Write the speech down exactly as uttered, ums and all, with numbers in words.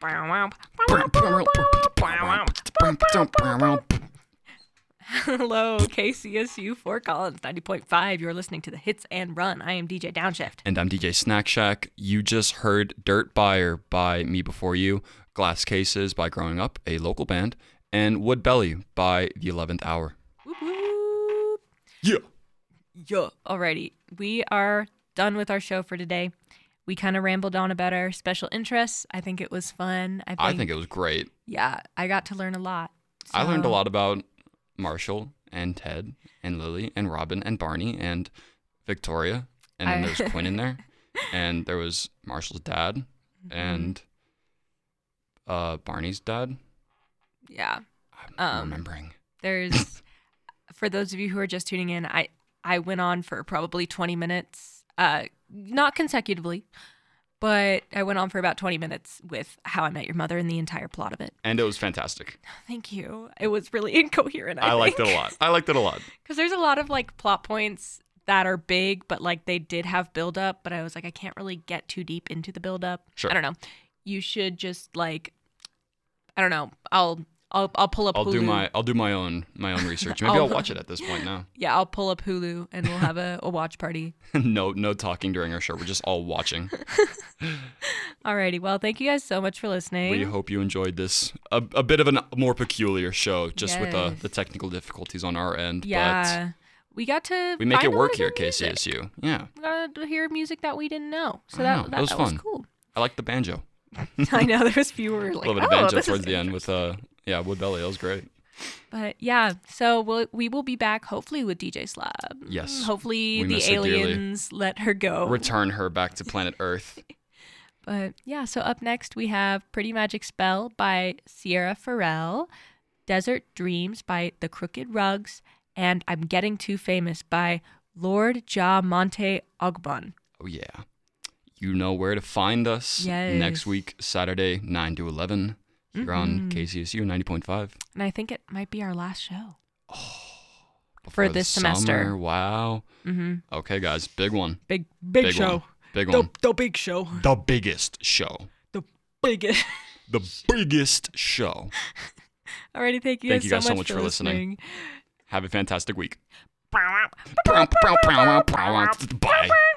Hello, K C S U Fort Collins ninety point five. You're listening to the Hits and Run. I am D J Downshift. And I'm D J Snack Shack. You just heard Dirt Buyer by Me Before You, Glass Cases by Growing Up, a local band, and Wood Belly by The eleventh Hour. Whoop, whoop. Yeah. Yeah. Alrighty. We are done with our show for today. We kind of rambled on about our special interests. I think it was fun. I think, I think it was great. Yeah, I got to learn a lot. So. I learned a lot about Marshall and Ted and Lily and Robin and Barney and Victoria. And then I... there's Quinn in there. And there was Marshall's dad mm-hmm. and uh, Barney's dad. Yeah. I'm um, remembering. There's, for those of you who are just tuning in, I, I went on for probably twenty minutes. Uh, not consecutively, but I went on for about twenty minutes with How I Met Your Mother and the entire plot of it. And it was fantastic. Thank you. It was really incoherent, I, I think. liked it a lot. I liked it a lot. Because there's a lot of, like, plot points that are big, but, like, they did have build-up, but I was like, I can't really get too deep into the build-up. Sure. I don't know. You should just, like, I don't know. I'll... I'll I'll pull up I'll Hulu. do my I'll do my own my own research. Maybe I'll, I'll watch it at this point now. Yeah, I'll pull up Hulu and we'll have a, a watch party. no no talking during our show. We're just all watching. Alrighty, well, thank you guys so much for listening. We hope you enjoyed this a, a bit of a more peculiar show, just yes. with uh, the technical difficulties on our end. Yeah, but we got to we make find it work here at at K C S U. Yeah, we got to hear music that we didn't know, so I that know. that, that was that fun. was cool. I like the banjo. I know there was fewer like a little bit of oh, banjo this towards is the end with uh yeah Wood Belly. That was great. But yeah, so we'll, we will be back hopefully with D J Slab. Yes. Hopefully we the aliens let her go. Return her back to planet Earth. But yeah, so up next we have Pretty Magic Spell by Sierra Farrell, Desert Dreams by The Crooked Rugs, and I'm Getting Too Famous by Lord Ja Monte Ogbon. Oh yeah. You know where to find us yes. next week, Saturday, nine to eleven, here mm-hmm. on K C S U ninety point five. And I think it might be our last show. Oh, for this semester. Summer. Wow. Mm-hmm. Okay, guys, big one. Big, big, big show. One. Big the, one. The big show. The biggest show. The biggest. the biggest show. Alrighty, thank you thank guys, you guys so, so much much for for listening. listening. Have a fantastic week. Bye. Bye.